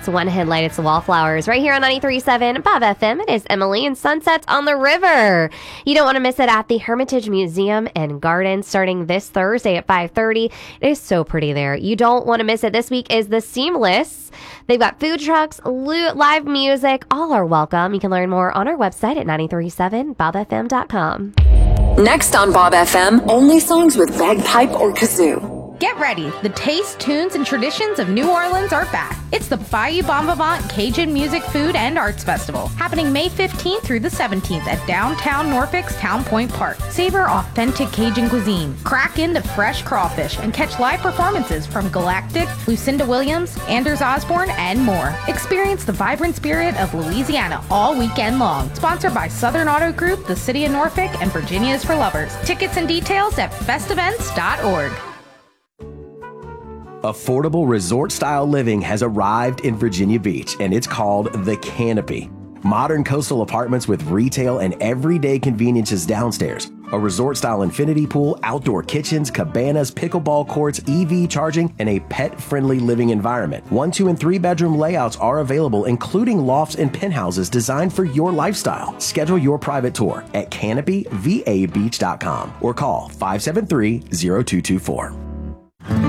It's one headlight, it's the Wallflowers. Right here on 93.7 Bob FM, it is Emily and Sunsets on the River. You don't want to miss it at the Hermitage Museum and Garden starting this Thursday at 5:30. It is so pretty there. You don't want to miss it. This week is the Seamless. They've got food trucks, live music. All are welcome. You can learn more on our website at 937bobfm.com. Next on Bob FM, only songs with bagpipe or kazoo. Get ready. The taste, tunes, and traditions of New Orleans are back. It's the Bayou Bon Vivant Cajun Music, Food, and Arts Festival, happening May 15th through the 17th at downtown Norfolk's Town Point Park. Savor authentic Cajun cuisine, crack into fresh crawfish, and catch live performances from Galactic, Lucinda Williams, Anders Osborne, and more. Experience the vibrant spirit of Louisiana all weekend long. Sponsored by Southern Auto Group, the City of Norfolk, and Virginia is for Lovers. Tickets and details at bestevents.org. Affordable resort-style living has arrived in Virginia Beach, and it's called The Canopy. Modern coastal apartments with retail and everyday conveniences downstairs. A resort-style infinity pool, outdoor kitchens, cabanas, pickleball courts, EV charging, and a pet-friendly living environment. 1, 2, and 3-bedroom layouts are available, including lofts and penthouses designed for your lifestyle. Schedule your private tour at canopyvabeach.com or call 573-0224.